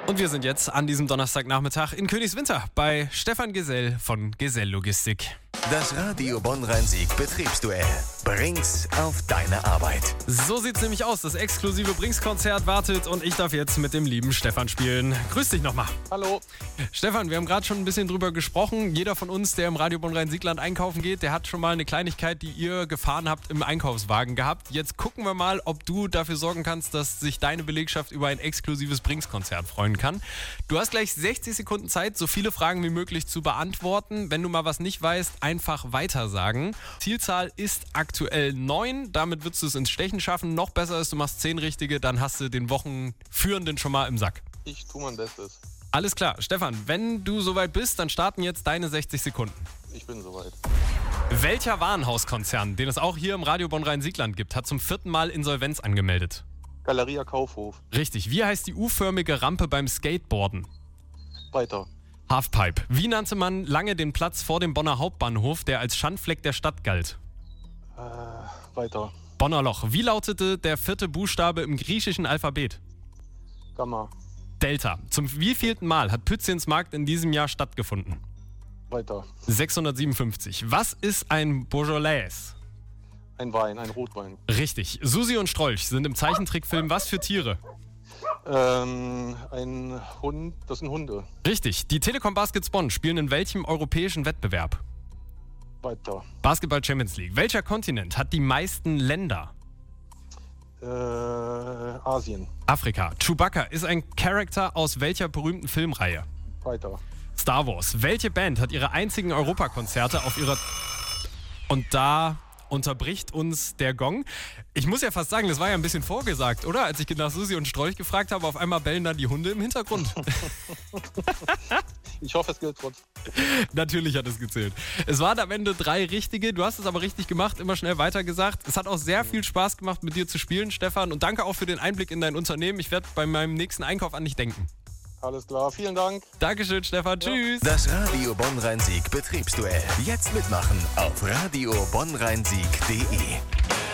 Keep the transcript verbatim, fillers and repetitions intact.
Und wir sind jetzt an diesem Donnerstagnachmittag in Königswinter bei Stefan Gesell von Gesell Logistik. Das Radio Bonn-Rhein-Sieg Betriebsduell. Bring's auf deine Arbeit. So sieht's nämlich aus. Das exklusive Brinks-Konzert wartet und ich darf jetzt mit dem lieben Stefan spielen. Grüß dich nochmal. Hallo. Stefan, wir haben gerade schon ein bisschen drüber gesprochen. Jeder von uns, der im Radio Bonn-Rhein-Siegland einkaufen geht, der hat schon mal eine Kleinigkeit, die ihr gefahren habt, im Einkaufswagen gehabt. Jetzt gucken wir mal, ob du dafür sorgen kannst, dass sich deine Belegschaft über ein exklusives Brinks-Konzert freuen kann. Du hast gleich sechzig Sekunden Zeit, so viele Fragen wie möglich zu beantworten. Wenn du mal was nicht weißt, einfach weitersagen. Zielzahl ist aktuell neun. Damit würdest du es ins Stechen schaffen. Noch besser ist, du machst zehn richtige, dann hast du den Wochenführenden schon mal im Sack. Ich tue mein Bestes. Alles klar. Stefan, wenn du soweit bist, dann starten jetzt deine sechzig Sekunden. Ich bin soweit. Welcher Warenhauskonzern, den es auch hier im Radio Bonn-Rhein-Siegland gibt, hat zum vierten Mal Insolvenz angemeldet? Galeria Kaufhof. Richtig. Wie heißt die U-förmige Rampe beim Skateboarden? Weiter. Halfpipe. Wie nannte man lange den Platz vor dem Bonner Hauptbahnhof, der als Schandfleck der Stadt galt? Äh, weiter. Bonner Loch. Wie lautete der vierte Buchstabe im griechischen Alphabet? Gamma. Delta. Zum wievielten Mal hat Pütziens Markt in diesem Jahr stattgefunden? Weiter. sechshundertsiebenundfünfzig. Was ist ein Beaujolais? Ein Wein, ein Rotwein. Richtig. Susi und Strolch sind im Zeichentrickfilm was für Tiere? Ähm, ein Hund, das sind Hunde. Richtig. Die Telekom Baskets Bonn spielen in welchem europäischen Wettbewerb? Weiter. Basketball Champions League. Welcher Kontinent hat die meisten Länder? Äh, Asien. Afrika. Chewbacca ist ein Charakter aus welcher berühmten Filmreihe? Weiter. Star Wars. Welche Band hat ihre einzigen Europakonzerte auf ihrer... Und da unterbricht uns der Gong. Ich muss ja fast sagen, das war ja ein bisschen vorgesagt, oder? Als ich nach Susi und Strolch gefragt habe, auf einmal bellen dann die Hunde im Hintergrund. Ich hoffe, es gilt trotzdem. Natürlich hat es gezählt. Es waren am Ende drei richtige. Du hast es aber richtig gemacht, immer schnell weitergesagt. Es hat auch sehr viel Spaß gemacht, mit dir zu spielen, Stefan. Und danke auch für den Einblick in dein Unternehmen. Ich werde bei meinem nächsten Einkauf an dich denken. Alles klar, vielen Dank. Dankeschön, Stefan. Ja. Tschüss. Das Radio Bonn-Rhein-Sieg Betriebsduell. Jetzt mitmachen auf radio bonn rhein sieg punkt de.